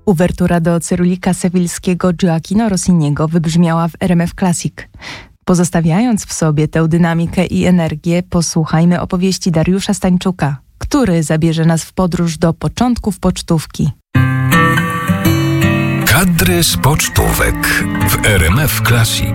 Uwertura do Cyrulika sewilskiego Gioacchino Rossiniego wybrzmiała w RMF Classic. Pozostawiając w sobie tę dynamikę i energię, posłuchajmy opowieści Dariusza Stańczuka, który zabierze nas w podróż do początków pocztówki. Kadry z pocztówek w RMF Classic.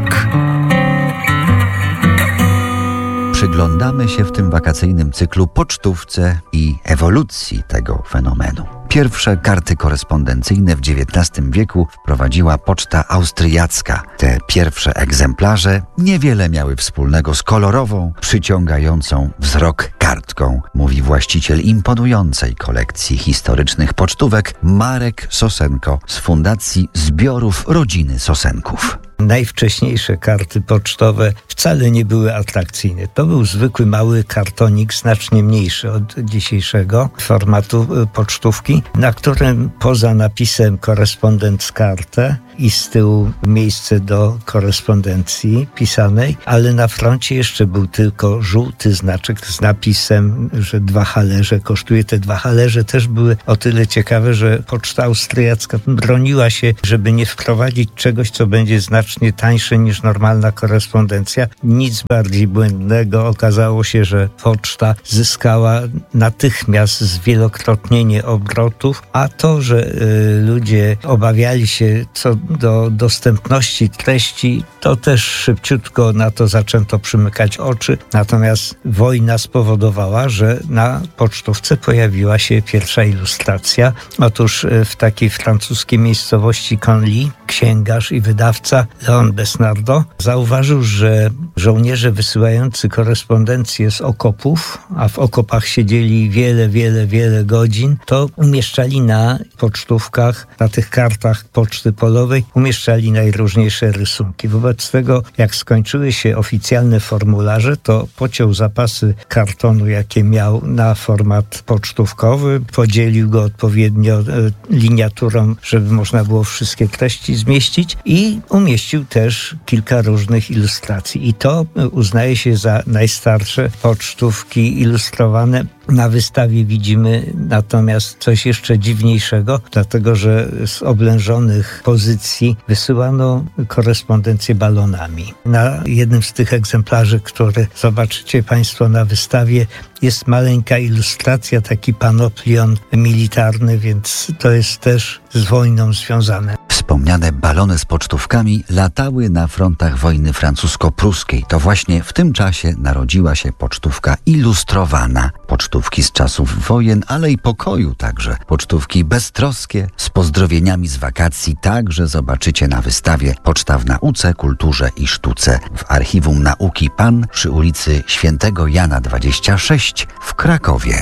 Przyglądamy się w tym wakacyjnym cyklu pocztówce i ewolucji tego fenomenu. Pierwsze karty korespondencyjne w XIX wieku wprowadziła poczta austriacka. Te pierwsze egzemplarze niewiele miały wspólnego z kolorową, przyciągającą wzrok kartką, mówi właściciel imponującej kolekcji historycznych pocztówek Marek Sosenko z Fundacji Zbiorów Rodziny Sosenków. Najwcześniejsze karty pocztowe wcale nie były atrakcyjne. To był zwykły mały kartonik, znacznie mniejszy od dzisiejszego formatu pocztówki, na którym poza napisem korespondent z kartę i z tyłu miejsce do korespondencji pisanej, ale na froncie jeszcze był tylko żółty znaczek z napisem, że 2 halerze kosztuje. Te 2 halerze też były o tyle ciekawe, że poczta austriacka broniła się, żeby nie wprowadzić czegoś, co będzie znacznie tańsze niż normalna korespondencja. Nic bardziej błędnego. Okazało się, że poczta zyskała natychmiast zwielokrotnienie obrotów, a to, że ludzie obawiali się co do dostępności treści, to też szybciutko na to zaczęto przymykać oczy. Natomiast wojna spowodowała, że na pocztówce pojawiła się pierwsza ilustracja. Otóż w takiej francuskiej miejscowości Conly księgarz i wydawca Leon Besnardo zauważył, że żołnierze wysyłający korespondencję z okopów, a w okopach siedzieli wiele godzin, to umieszczali na pocztówkach, na tych kartach poczty polowej, umieszczali najróżniejsze rysunki. Wobec tego, jak skończyły się oficjalne formularze, to pociął zapasy kartonu, jakie miał, na format pocztówkowy, podzielił go odpowiednio liniaturą, żeby można było wszystkie treści zmieścić i umieścił też kilka różnych ilustracji. I to uznaje się za najstarsze pocztówki ilustrowane. Na wystawie widzimy natomiast coś jeszcze dziwniejszego, dlatego że z oblężonych pozycji wysyłano korespondencję balonami. Na jednym z tych egzemplarzy, który zobaczycie Państwo na wystawie, jest maleńka ilustracja, taki panoplion militarny, więc to jest też z wojną związane. Wspomniane balony z pocztówkami latały na frontach wojny francusko-pruskiej. To właśnie w tym czasie narodziła się pocztówka ilustrowana. Pocztówki z czasów wojen, ale i pokoju także. Pocztówki beztroskie, z pozdrowieniami z wakacji, także zobaczycie na wystawie Poczta w nauce, kulturze i sztuce w Archiwum Nauki PAN przy ulicy Świętego Jana 26 w Krakowie.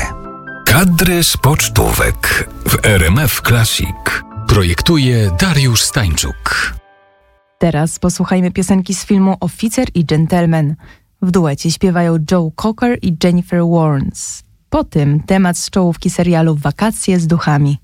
Kadry z pocztówek w RMF Classic. Projektuje Dariusz Stańczuk. Teraz posłuchajmy piosenki z filmu Oficer i Gentleman. W duecie śpiewają Joe Cocker i Jennifer Warnes. Po tym temat z czołówki serialu Wakacje z duchami.